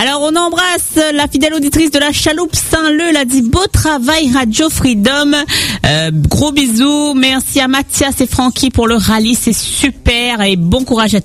Alors, on embrasse la fidèle auditrice de la Chaloupe Saint-Leu. Elle a dit beau travail Radio Freedom. Gros bisous. Merci à Mathias et Francky pour le rallye. C'est super et bon courage à